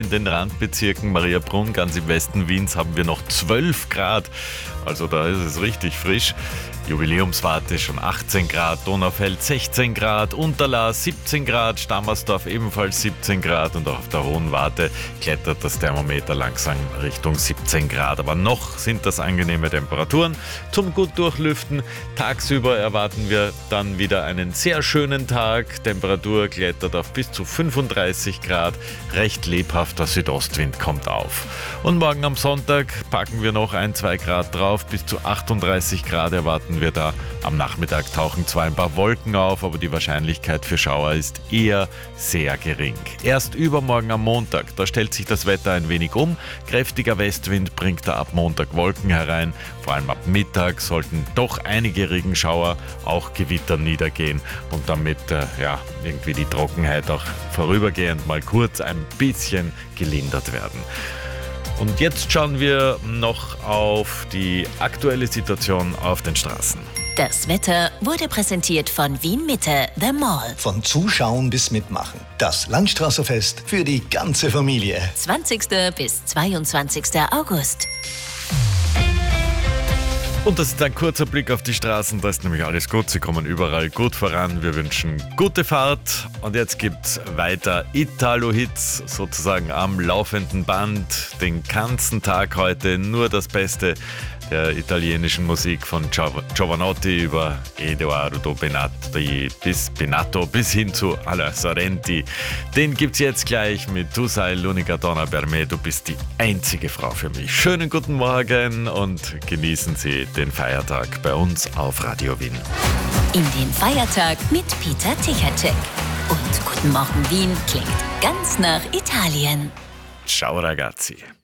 In den Randbezirken Mariabrunn, ganz im Westen Wiens, haben wir noch 12 Grad. Also da ist es richtig frisch. Jubiläumswarte schon 18 Grad, Donaufeld 16 Grad, Unterlaa 17 Grad, Stammersdorf ebenfalls 17 Grad und auch auf der Hohen Warte klettert das Thermometer langsam Richtung 17 Grad. Aber noch sind das angenehme Temperaturen zum gut durchlüften. Tagsüber erwarten wir dann wieder einen sehr schönen Tag. Temperatur klettert auf bis zu 35 Grad. Recht lebhafter Südostwind kommt auf. Und morgen am Sonntag packen wir noch 1-2 Grad drauf. Bis zu 38 Grad erwarten wir da. Am Nachmittag tauchen zwar ein paar Wolken auf, aber die Wahrscheinlichkeit für Schauer ist eher sehr gering. Erst übermorgen am Montag, da stellt sich das Wetter ein wenig um. Kräftiger Westwind bringt da ab Montag Wolken herein. Vor allem ab Mittag sollten doch einige Regenschauer, auch Gewitter niedergehen und damit irgendwie die Trockenheit auch vorübergehend mal kurz ein bisschen gelindert werden. Und jetzt schauen wir noch auf die aktuelle Situation auf den Straßen. Das Wetter wurde präsentiert von Wien Mitte, The Mall. Von Zuschauen bis Mitmachen. Das Landstraßerfest für die ganze Familie. 20. bis 22. August. Und das ist ein kurzer Blick auf die Straßen, da ist nämlich alles gut, sie kommen überall gut voran, wir wünschen gute Fahrt und jetzt gibt's weiter Italo-Hits sozusagen am laufenden Band, den ganzen Tag heute nur das Beste der italienischen Musik von Jovanotti über Edoardo Bennato bis hin zu Ala Sorrenti. Den gibt's jetzt gleich mit Tu sei l'unica donna per me, du bist die einzige Frau für mich. Schönen guten Morgen und genießen Sie den Feiertag bei uns auf Radio Wien. In den Feiertag mit Peter Tichatschek. Und Guten Morgen Wien klingt ganz nach Italien. Ciao ragazzi.